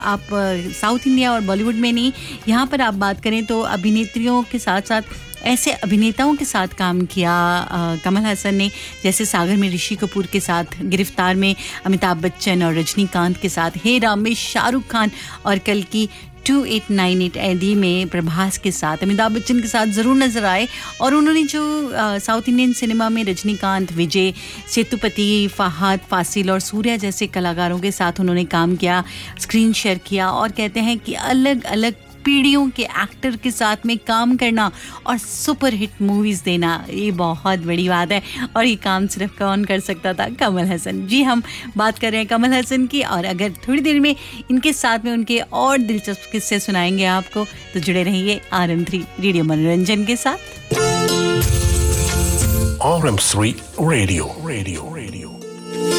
आप south India और बॉलीवुड में नहीं, यहाँ पर आप बात करें तो अभिनेत्रियों के साथ साथ ऐसे अभिनेताओं के साथ काम किया कमल हसन ने, जैसे सागर में ऋषि कपूर के साथ, गिरफ्तार में अमिताभ बच्चन और रजनीकांत के साथ, हेरा में शाहरुख खान और कल की 2898 एडी में प्रभास के साथ, अमिताभ बच्चन के साथ ज़रूर नज़र आए। और उन्होंने जो साउथ इंडियन सिनेमा में रजनीकांत, विजय सेतुपति, फहद फासिल और सूर्या जैसे कलाकारों के साथ उन्होंने काम किया, स्क्रीन शेयर किया। और कहते हैं कि अलग अलग पीढ़ियों के एक्टर के साथ में काम करना और सुपर हिट मूवीज़ देना, ये बहुत बड़ी बात है। और ये काम सिर्फ कौन कर सकता था? कमल हसन जी। हम बात कर रहे हैं कमल हसन की, और अगर थोड़ी देर में इनके साथ में उनके और दिलचस्प किस्से सुनाएंगे आपको, तो जुड़े रहिए RM3 रेडियो मनोरंजन के साथ। RM3 radio.